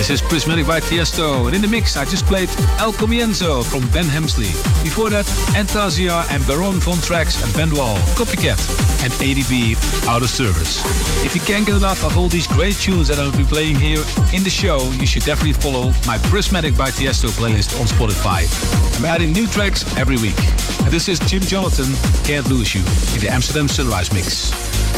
This is Prismatic by Tiesto, and in the mix I just played El Comienzo from Ben Hemsley. Before that, Antasia and Baron von Trax and Ben Wall, Copycat, and ADB, Out of Service. If you can't get enough of all these great tunes that I'll be playing here in the show, you should definitely follow my Prismatic by Tiesto playlist on Spotify. I'm adding new tracks every week. And this is Jim Jonathan, Can't Lose You, in the Amsterdam Sunrise Mix.